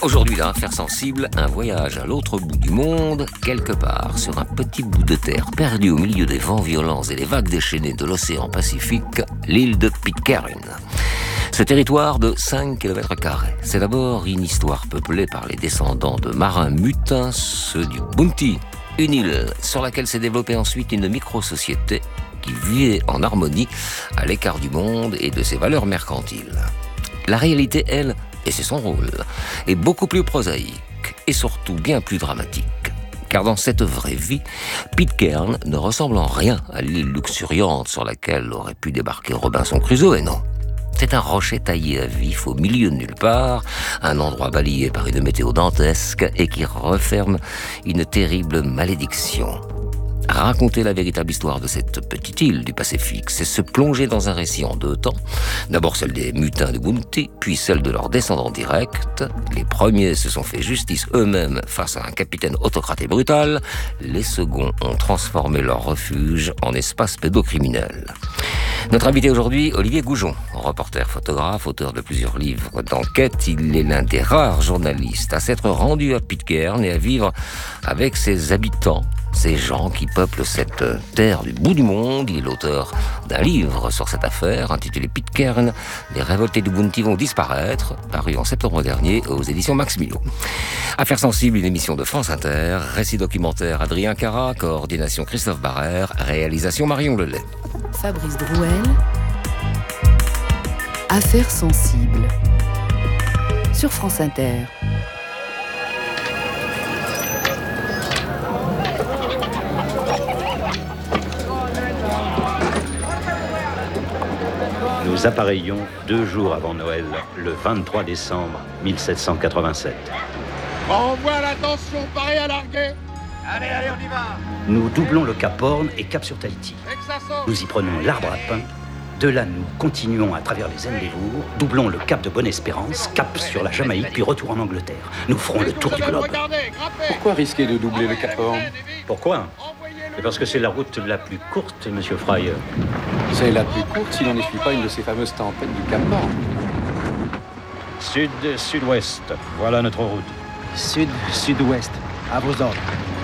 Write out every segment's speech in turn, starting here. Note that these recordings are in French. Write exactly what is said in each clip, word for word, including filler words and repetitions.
Aujourd'hui, dans Affaires sensibles, un voyage à l'autre bout du monde, quelque part sur un petit bout de terre perdu au milieu des vents violents et des vagues déchaînées de l'océan Pacifique, l'île de Pitcairn. Ce territoire de cinq kilomètres carrés, c'est d'abord une histoire peuplée par les descendants de marins mutins, ceux du Bounty, une île sur laquelle s'est développée ensuite une micro-société qui vivait en harmonie à l'écart du monde et de ses valeurs mercantiles. La réalité, elle, et c'est son rôle, est beaucoup plus prosaïque et surtout bien plus dramatique. Car dans cette vraie vie, Pitcairn ne ressemble en rien à l'île luxuriante sur laquelle aurait pu débarquer Robinson Crusoe, et non. C'est un rocher taillé à vif au milieu de nulle part, un endroit balayé par une météo dantesque et qui referme une terrible malédiction. Raconter la véritable histoire de cette petite île du Pacifique, c'est se plonger dans un récit en deux temps. D'abord celle des mutins de Bounty, puis celle de leurs descendants directs. Les premiers se sont fait justice eux-mêmes face à un capitaine autocrate et brutal. Les seconds ont transformé leur refuge en espace pédocriminel. Notre invité aujourd'hui, Olivier Goujon, reporter photographe, auteur de plusieurs livres d'enquête. Il est l'un des rares journalistes à s'être rendu à Pitcairn et à vivre avec ses habitants, ces gens qui peuplent cette terre du bout du monde. Il est l'auteur d'un livre sur cette affaire intitulé Pitcairn, les révoltés du Bounty vont disparaître, paru en septembre dernier aux éditions Max Millot. Affaires sensibles, une émission de France Inter, récit documentaire Adrien Cara, coordination Christophe Barrère, réalisation Marion Lelay. Fabrice Drouel, Affaires sensibles, sur France Inter. Nous appareillons deux jours avant Noël, le vingt-trois décembre mille sept cent quatre-vingt-sept. Envoie l'attention, paré à larguer. Allez, allez, on y va. Nous doublons le Cap Horn et Cap sur Tahiti. Nous y prenons l'arbre à pain. De là, nous continuons à travers les Endeavour, doublons le Cap de Bonne-Espérance, cap sur la Jamaïque, puis retour en Angleterre. Nous ferons le tour du globe. Pourquoi risquer de doubler le Cap Horn? Pourquoi? C'est parce que c'est la route la plus courte, monsieur Fry. C'est la plus courte si l'on ne suit pas une de ces fameuses tempêtes du Cap Horn. Sud-sud-ouest, voilà notre route. Sud-sud-ouest, à vos ordres.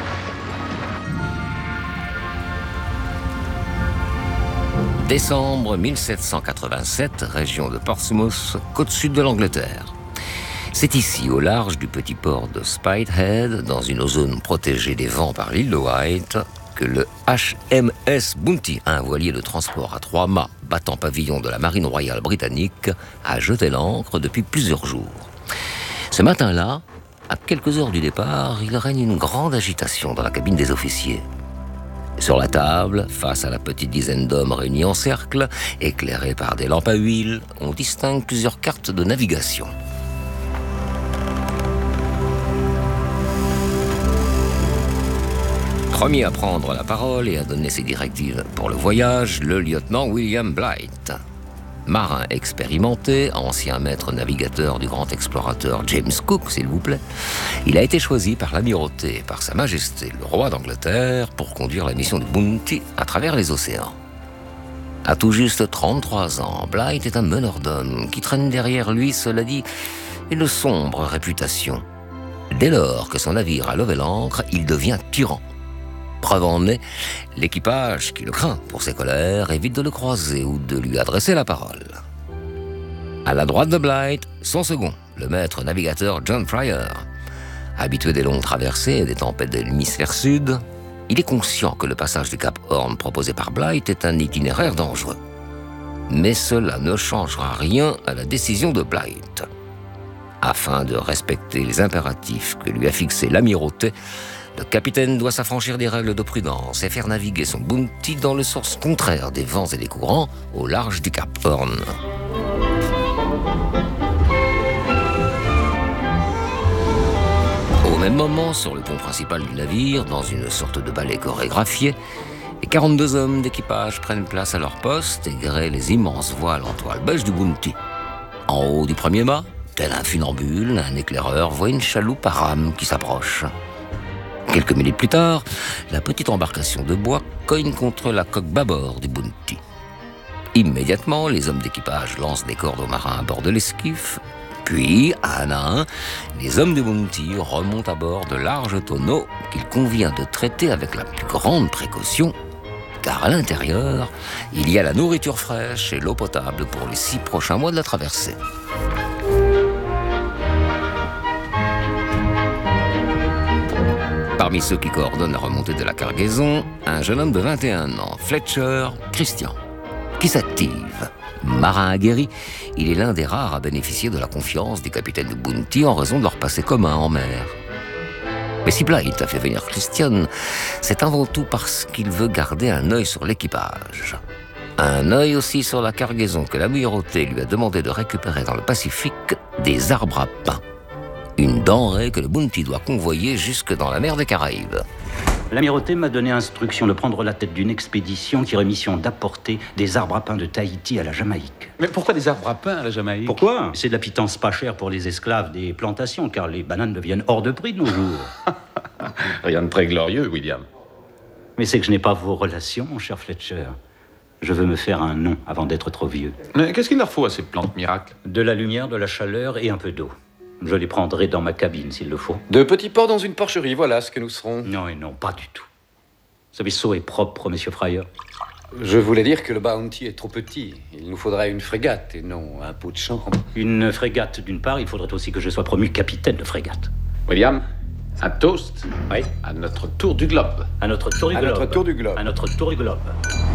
Décembre mille sept cent quatre-vingt-sept, région de Portsmouth, côte sud de l'Angleterre. C'est ici, au large du petit port de Spithead, dans une zone protégée des vents par l'île de Wight, que le H M S Bounty, un voilier de transport à trois mâts battant pavillon de la marine royale britannique, a jeté l'ancre depuis plusieurs jours. Ce matin-là, à quelques heures du départ, il règne une grande agitation dans la cabine des officiers. Sur la table, face à la petite dizaine d'hommes réunis en cercle, éclairés par des lampes à huile, on distingue plusieurs cartes de navigation. Premier à prendre la parole et à donner ses directives pour le voyage, le lieutenant William Blight. Marin expérimenté, ancien maître navigateur du grand explorateur James Cook, s'il vous plaît, il a été choisi par l'amirauté et par Sa Majesté, le roi d'Angleterre, pour conduire la mission du Bounty à travers les océans. À tout juste trente-trois ans, Blight est un meneur d'hommes qui traîne derrière lui, cela dit, une sombre réputation. Dès lors que son navire a levé l'ancre, il devient tyran. Preuve en est, l'équipage, qui le craint pour ses colères, évite de le croiser ou de lui adresser la parole. À la droite de Blight, son second, le maître navigateur John Fryer. Habitué des longues traversées et des tempêtes de l'hémisphère sud, il est conscient que le passage du Cap Horn proposé par Blight est un itinéraire dangereux. Mais cela ne changera rien à la décision de Blight. Afin de respecter les impératifs que lui a fixés l'amirauté, le capitaine doit s'affranchir des règles de prudence et faire naviguer son Bounty dans le sens contraire des vents et des courants au large du Cap Horn. Au même moment, sur le pont principal du navire, dans une sorte de ballet chorégraphié, les quarante-deux hommes d'équipage prennent place à leur poste et gréent les immenses voiles en toile beige du Bounty. En haut du premier mât, tel un funambule, un éclaireur voit une chaloupe à rame qui s'approche. Quelques minutes plus tard, la petite embarcation de bois cogne contre la coque bâbord du Bounty. Immédiatement, les hommes d'équipage lancent des cordes aux marins à bord de l'esquif, Puis, un à un, les hommes du Bounty remontent à bord de larges tonneaux qu'il convient de traiter avec la plus grande précaution, car à l'intérieur, il y a la nourriture fraîche et l'eau potable pour les six prochains mois de la traversée. Parmi ceux qui coordonnent la remontée de la cargaison, un jeune homme de vingt et un ans, Fletcher Christian, qui s'active. Marin aguerri, il est l'un des rares à bénéficier de la confiance des capitaines de Bounty en raison de leur passé commun en mer. Mais si Blight a fait venir Christian, c'est avant tout parce qu'il veut garder un œil sur l'équipage. Un œil aussi sur la cargaison que l'amirauté lui a demandé de récupérer dans le Pacifique, des arbres à pain. Une denrée que le Bounty doit convoyer jusque dans la mer des Caraïbes. L'amirauté m'a donné instruction de prendre la tête d'une expédition qui aurait mission d'apporter des arbres à pain de Tahiti à la Jamaïque. Mais pourquoi des arbres à pain à la Jamaïque? Pourquoi? C'est de la pitance pas chère pour les esclaves des plantations, car les bananes deviennent hors de prix de nos jours. Rien de très glorieux, William. Mais c'est que je n'ai pas vos relations, mon cher Fletcher. Je veux me faire un nom avant d'être trop vieux. Mais qu'est-ce qu'il leur faut à ces plantes miracles? De la lumière, de la chaleur et un peu d'eau. Je les prendrai dans ma cabine, s'il le faut. De petits porcs dans une porcherie, voilà ce que nous serons. Non et non, pas du tout. Ce vaisseau est propre, monsieur Fryer. Je voulais dire que le Bounty est trop petit. Il nous faudrait une frégate et non un pot de chambre. Une frégate, d'une part, il faudrait aussi que je sois promu capitaine de frégate. William, un toast. Oui. À notre tour du globe. À notre tour du À globe. notre tour du globe. À notre tour du globe.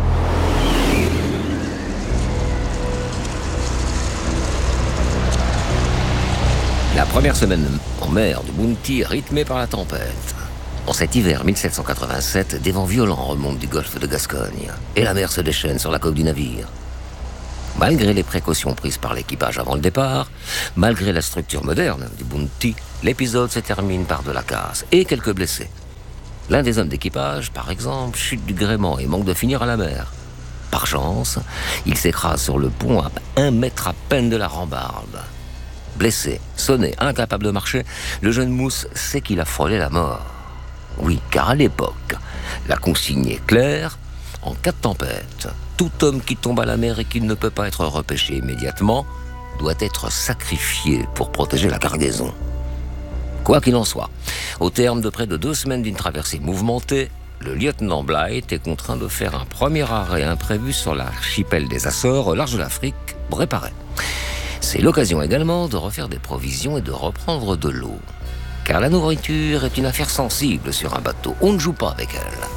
La première semaine en mer du Bounty est rythmée par la tempête. En cet hiver mille sept cent quatre-vingt-sept, des vents violents remontent du golfe de Gascogne et la mer se déchaîne sur la coque du navire. Malgré les précautions prises par l'équipage avant le départ, malgré la structure moderne du Bounty, l'épisode se termine par de la casse et quelques blessés. L'un des hommes d'équipage, par exemple, chute du gréement et manque de finir à la mer. Par chance, il s'écrase sur le pont à un mètre à peine de la rambarde. Blessé, sonné, incapable de marcher, le jeune mousse sait qu'il a frôlé la mort. Oui, car à l'époque, la consigne est claire, en cas de tempête, tout homme qui tombe à la mer et qui ne peut pas être repêché immédiatement doit être sacrifié pour protéger la cargaison. Quoi qu'il en soit, au terme de près de deux semaines d'une traversée mouvementée, le lieutenant Blight est contraint de faire un premier arrêt imprévu sur l'archipel des Açores, au large de l'Afrique, pour réparer. C'est l'occasion également de refaire des provisions et de reprendre de l'eau. Car la nourriture est une affaire sensible sur un bateau. On ne joue pas avec elle.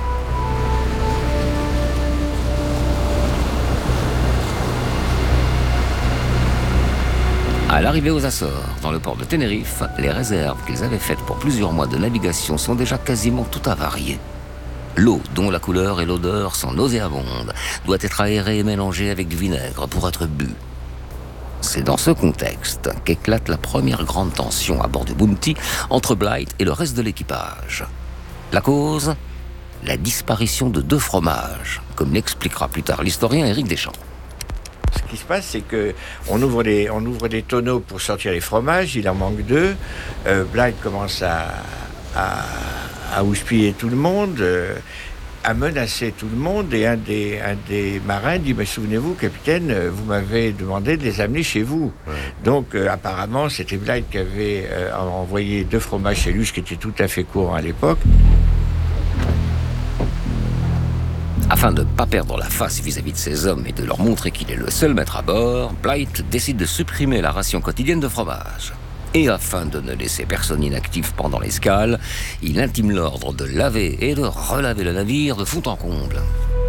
À l'arrivée aux Açores, dans le port de Tenerife, les réserves qu'ils avaient faites pour plusieurs mois de navigation sont déjà quasiment toutes avariées. L'eau, dont la couleur et l'odeur sont nauséabondes, doit être aérée et mélangée avec du vinaigre pour être bue. C'est dans ce contexte qu'éclate la première grande tension à bord du Bounty entre Blight et le reste de l'équipage. La cause ? La disparition de deux fromages, comme l'expliquera plus tard l'historien Éric Deschamps. Ce qui se passe, c'est qu'on ouvre des, on ouvre des tonneaux pour sortir les fromages, il en manque deux. Euh, Blight commence à, à, à houspiller tout le monde, euh, à menacer tout le monde, et un des, un des marins dit, mais souvenez-vous, capitaine, vous m'avez demandé de les amener chez vous. Ouais. Donc, euh, apparemment, c'était Blight qui avait euh, envoyé deux fromages chez lui, ce qui était tout à fait courant à l'époque. Afin de ne pas perdre la face vis-à-vis de ses hommes et de leur montrer qu'il est le seul maître à bord, Blight décide de supprimer la ration quotidienne de fromage. Et afin de ne laisser personne inactif pendant l'escale, il intime l'ordre de laver et de relaver le navire de fond en comble.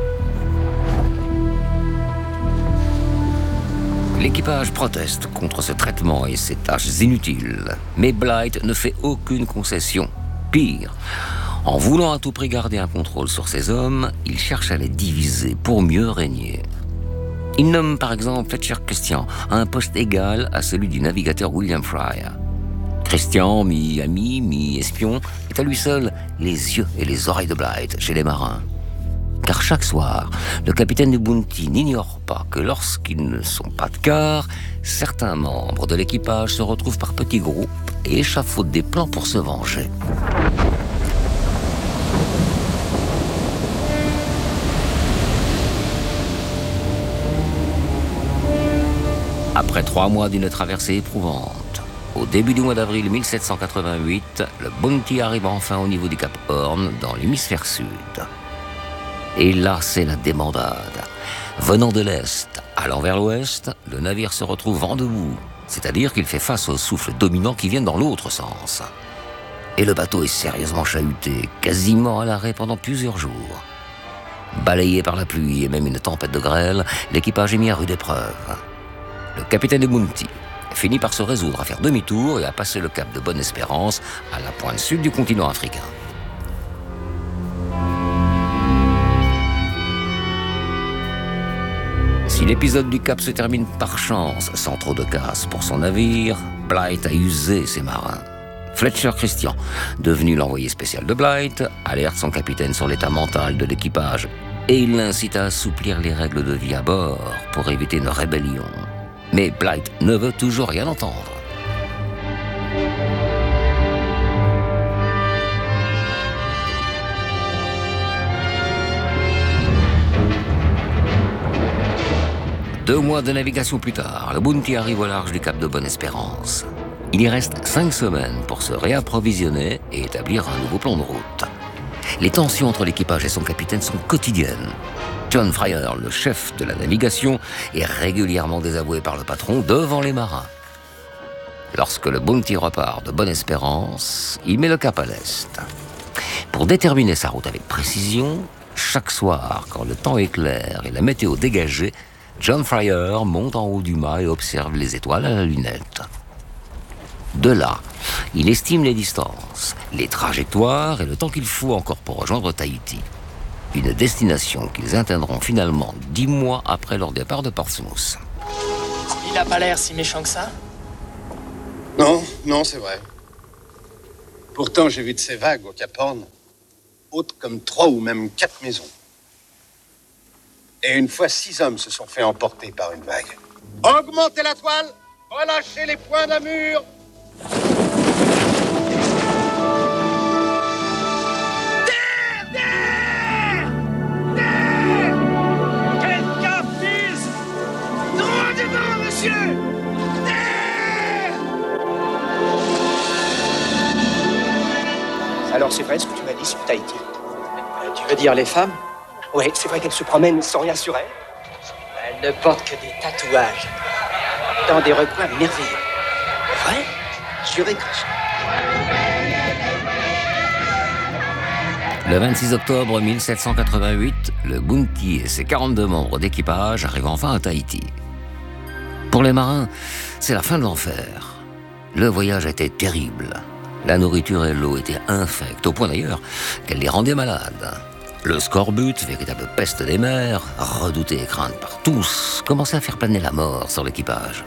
L'équipage proteste contre ce traitement et ces tâches inutiles. Mais Blight ne fait aucune concession. Pire, en voulant à tout prix garder un contrôle sur ses hommes, il cherche à les diviser pour mieux régner. Il nomme par exemple Fletcher Christian à un poste égal à celui du navigateur William Fryer. Christian, mi-ami, mi-espion, est à lui seul les yeux et les oreilles de Blight chez les marins. Car chaque soir, le capitaine du Bounty n'ignore pas que lorsqu'ils ne sont pas de quart, certains membres de l'équipage se retrouvent par petits groupes et échafaudent des plans pour se venger. Après trois mois d'une traversée éprouvante, au début du mois d'avril mille sept cent quatre-vingt-huit, le Bounty arrive enfin au niveau du Cap Horn, dans l'hémisphère sud. Et là, c'est la débandade. Venant de l'est, allant vers l'ouest, le navire se retrouve vent debout, c'est-à-dire qu'il fait face aux souffles dominants qui viennent dans l'autre sens. Et le bateau est sérieusement chahuté, quasiment à l'arrêt pendant plusieurs jours. Balayé par la pluie et même une tempête de grêle, l'équipage est mis à rude épreuve. Le capitaine de Bounty finit par se résoudre à faire demi-tour et à passer le cap de Bonne-Espérance à la pointe sud du continent africain. Si l'épisode du Cap se termine par chance, sans trop de casse pour son navire, Bligh a usé ses marins. Fletcher Christian, devenu l'envoyé spécial de Bligh, alerte son capitaine sur l'état mental de l'équipage et il l'incite à assouplir les règles de vie à bord pour éviter une rébellion. Mais Bligh ne veut toujours rien entendre. Deux mois de navigation plus tard, le Bounty arrive au large du cap de Bonne-Espérance. Il y reste cinq semaines pour se réapprovisionner et établir un nouveau plan de route. Les tensions entre l'équipage et son capitaine sont quotidiennes. John Fryer, le chef de la navigation, est régulièrement désavoué par le patron devant les marins. Lorsque le Bounty repart de Bonne-Espérance, il met le cap à l'est. Pour déterminer sa route avec précision, chaque soir, quand le temps est clair et la météo dégagée, John Fryer monte en haut du mât et observe les étoiles à la lunette. De là, il estime les distances, les trajectoires et le temps qu'il faut encore pour rejoindre Tahiti. Une destination qu'ils atteindront finalement dix mois après leur départ de Portsmouth. Il a pas l'air si méchant que ça? Non, non, c'est vrai. Pourtant, j'ai vu de ces vagues au Cap Horn, hautes comme trois ou même quatre maisons. Et une fois, six hommes se sont fait emporter par une vague. Augmentez la toile, relâchez les poings d'amure. Terre! Terre! Terre! Quelqu'un fils! Droit devant, monsieur! Terre! Alors c'est vrai ce que tu m'as dit sur Tahiti. Tu veux dire les femmes? Oui, c'est vrai qu'elles se promènent sans rien sur elles. Elles ne portent que des tatouages. Dans des recoins merveilleux. Vrai? Juré comme ça. Le vingt-six octobre mille sept cent quatre-vingt-huit, le Bounty et ses quarante-deux membres d'équipage arrivent enfin à Tahiti. Pour les marins, c'est la fin de l'enfer. Le voyage était terrible. La nourriture et l'eau étaient infectes, au point d'ailleurs qu'elles les rendaient malades. Le scorbut, véritable peste des mers, redouté et crainte par tous, commençait à faire planer la mort sur l'équipage.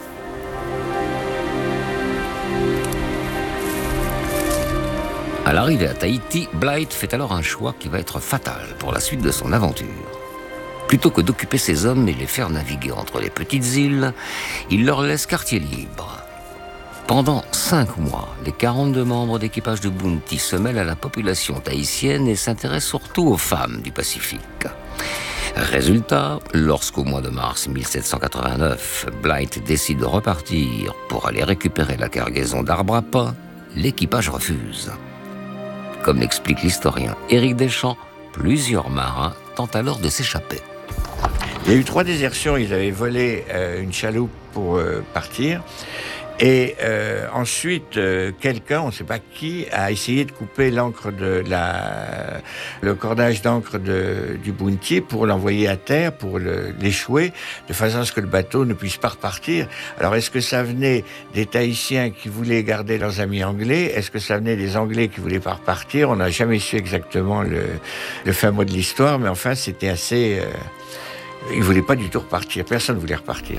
À l'arrivée à Tahiti, Bligh fait alors un choix qui va être fatal pour la suite de son aventure. Plutôt que d'occuper ses hommes et les faire naviguer entre les petites îles, il leur laisse quartier libre. Pendant cinq mois, les quarante-deux membres d'équipage de Bounty se mêlent à la population tahitienne et s'intéressent surtout aux femmes du Pacifique. Résultat, lorsqu'au mois de mars mille sept cent quatre-vingt-neuf, Bligh décide de repartir pour aller récupérer la cargaison d'arbres à pain, l'équipage refuse. Comme l'explique l'historien Éric Deschamps, plusieurs marins tentent alors de s'échapper. Il y a eu trois désertions, ils avaient volé euh, une chaloupe pour euh, partir. Et euh, ensuite, euh, quelqu'un, on ne sait pas qui, a essayé de couper l'encre de la, le cordage d'encre de, du Bounty pour l'envoyer à terre, pour le, l'échouer, de façon à ce que le bateau ne puisse pas repartir. Alors, est-ce que ça venait des Tahitiens qui voulaient garder leurs amis anglais? Est-ce que ça venait des Anglais qui voulaient pas repartir? On n'a jamais su exactement le, le fin mot de l'histoire, mais enfin, c'était assez... Euh, ils voulaient pas du tout repartir. Personne ne voulait repartir.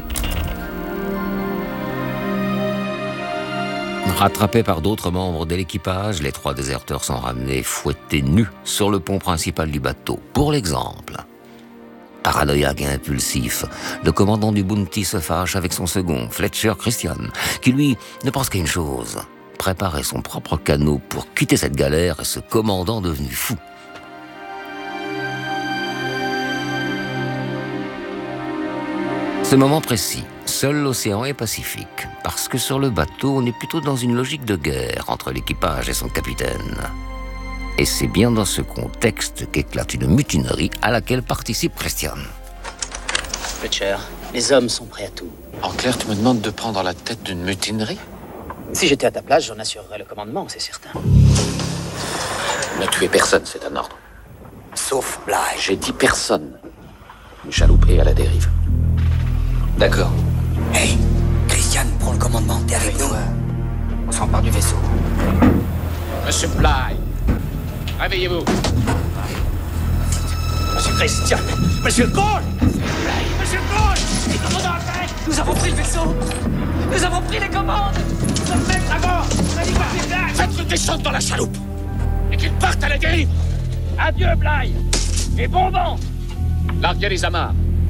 Rattrapés par d'autres membres de l'équipage, les trois déserteurs sont ramenés fouettés nus sur le pont principal du bateau. Pour l'exemple, paranoïaque et impulsif, le commandant du Bounty se fâche avec son second, Fletcher Christian, qui lui ne pense qu'à une chose, préparer son propre canot pour quitter cette galère et ce commandant devenu fou. Ce moment précis Seul l'océan est pacifique, parce que sur le bateau, on est plutôt dans une logique de guerre entre l'équipage et son capitaine. Et c'est bien dans ce contexte qu'éclate une mutinerie à laquelle participe Christian. Fletcher, les hommes sont prêts à tout. En clair, tu me demandes de prendre la tête d'une mutinerie? Si j'étais à ta place, j'en assurerais le commandement, c'est certain. Ne tuez personne, c'est un ordre. Sauf Bligh. J'ai dit personne. Une chaloupe est à la dérive. D'accord. Hey, Christian, prends le commandement, t'es avec nous. On s'empare du vaisseau. Monsieur Bligh, réveillez-vous. Monsieur Christian, Monsieur Cole, Monsieur Cole, les commandants à terre. Nous avons pris le vaisseau. Nous avons pris les commandes. Nous sommes maîtres à bord. Faites-le descendre dans la chaloupe et qu'il parte à la dérive. Adieu, Bligh. Et bon vent. Larguez les amarres.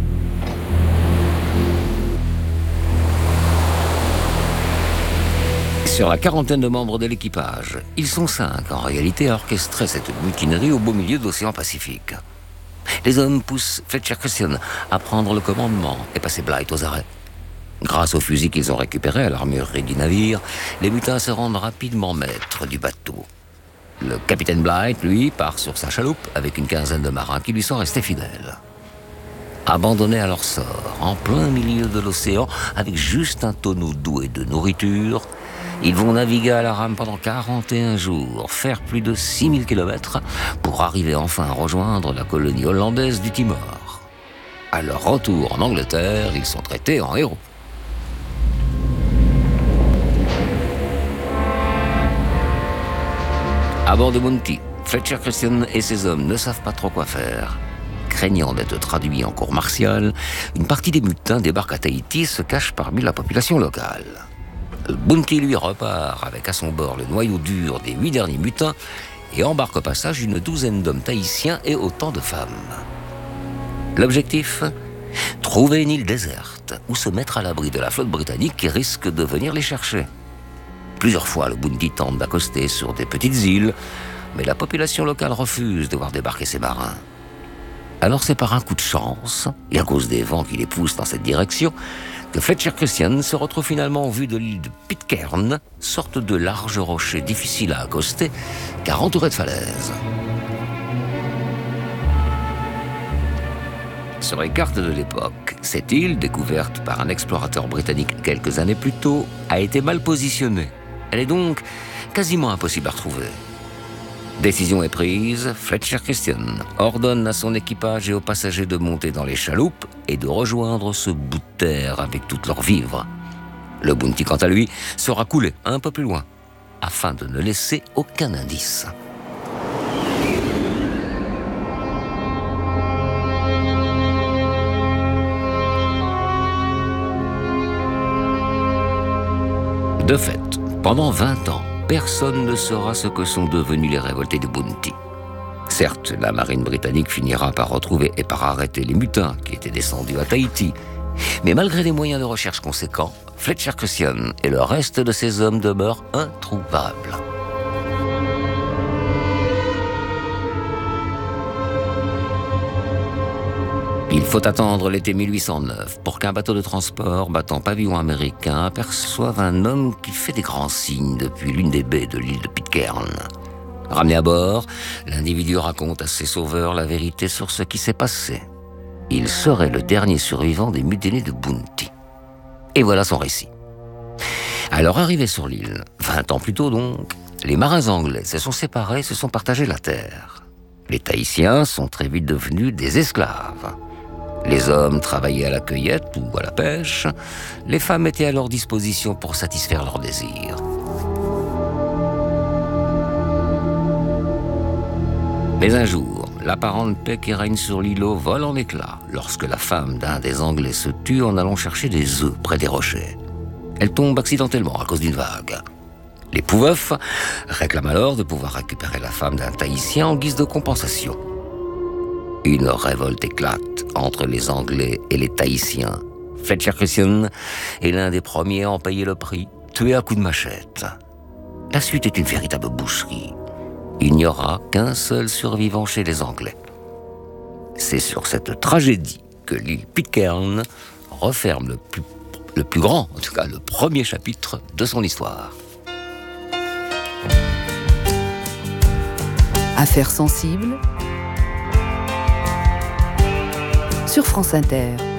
Sur la quarantaine de membres de l'équipage, ils sont cinq en réalité à orchestrer cette mutinerie au beau milieu de l'océan Pacifique. Les hommes poussent Fletcher Christian à prendre le commandement et passer Bligh aux arrêts. Grâce aux fusils qu'ils ont récupérés à l'armurerie du navire, les mutins se rendent rapidement maîtres du bateau. Le capitaine Bligh, lui, part sur sa chaloupe avec une quinzaine de marins qui lui sont restés fidèles. Abandonnés à leur sort, en plein milieu de l'océan, avec juste un tonneau d'eau et de nourriture, ils vont naviguer à la rame pendant quarante et un jours, faire plus de six mille kilomètres pour arriver enfin à rejoindre la colonie hollandaise du Timor. À leur retour en Angleterre, ils sont traités en héros. À bord de Bounty, Fletcher Christian et ses hommes ne savent pas trop quoi faire. Craignant d'être traduits en cour martiale, une partie des mutins débarque à Tahiti et se cache parmi la population locale. Bounty lui repart avec à son bord le noyau dur des huit derniers mutins et embarque au passage une douzaine d'hommes tahitiens et autant de femmes. L'objectif ? Trouver une île déserte ou se mettre à l'abri de la flotte britannique qui risque de venir les chercher. Plusieurs fois, le Bounty tente d'accoster sur des petites îles, mais la population locale refuse de voir débarquer ses marins. Alors c'est par un coup de chance, et à cause des vents qui les poussent dans cette direction, que Fletcher Christian se retrouve finalement en vue de l'île de Pitcairn, sorte de large rocher difficile à accoster, car entouré de falaises. Sur les cartes de l'époque, cette île, découverte par un explorateur britannique quelques années plus tôt, a été mal positionnée. Elle est donc quasiment impossible à retrouver. Décision est prise, Fletcher Christian ordonne à son équipage et aux passagers de monter dans les chaloupes et de rejoindre ce bout de terre avec toutes leurs vivres. Le Bounty, quant à lui, sera coulé un peu plus loin, afin de ne laisser aucun indice. De fait, pendant vingt ans, personne ne saura ce que sont devenus les révoltés de Bounty. Certes, la marine britannique finira par retrouver et par arrêter les mutins qui étaient descendus à Tahiti. Mais malgré des moyens de recherche conséquents, Fletcher Christian et le reste de ses hommes demeurent introuvables. Il faut attendre l'été mille huit cent neuf pour qu'un bateau de transport battant pavillon américain aperçoive un homme qui fait des grands signes depuis l'une des baies de l'île de Pitcairn. Ramené à bord, l'individu raconte à ses sauveurs la vérité sur ce qui s'est passé. Il serait le dernier survivant des mutineries de Bounty. Et voilà son récit. À leur arrivée sur l'île, vingt ans plus tôt donc, les marins anglais se sont séparés et se sont partagés la terre. Les Tahitiens sont très vite devenus des esclaves. Les hommes travaillaient à la cueillette ou à la pêche. Les femmes étaient à leur disposition pour satisfaire leurs désirs. Mais un jour, l'apparente paix qui règne sur l'îlot vole en éclats lorsque la femme d'un des Anglais se tue en allant chercher des œufs près des rochers. Elle tombe accidentellement à cause d'une vague. Les Pouveufs réclament alors de pouvoir récupérer la femme d'un Tahitien en guise de compensation. Une révolte éclate entre les Anglais et les Tahitiens. Fletcher Christian est l'un des premiers à en payer le prix, tué à coups de machette. La suite est une véritable boucherie. Il n'y aura qu'un seul survivant chez les Anglais. C'est sur cette tragédie que l'île Pitcairn referme le plus le plus grand, en tout cas le premier chapitre de son histoire. Affaires sensibles sur France Inter.